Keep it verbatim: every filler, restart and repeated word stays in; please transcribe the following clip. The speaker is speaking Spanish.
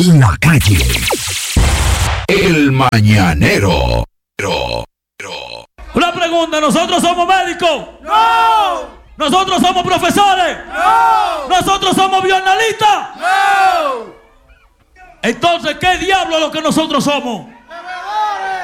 La calle. El mañanero. Una pregunta, ¿nosotros somos médicos? ¡No! ¿Nosotros somos profesores? ¡No! ¿Nosotros somos bioanalistas? ¡No! Entonces, ¿qué diablo es lo que nosotros somos?